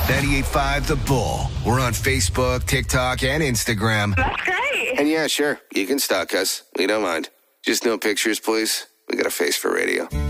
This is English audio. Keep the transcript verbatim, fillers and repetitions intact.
ninety-eight point five The Bull. We're on Facebook, TikTok, and Instagram. That's great. And yeah, sure, you can stalk us. We don't mind. Just no pictures, please. We got a face for radio.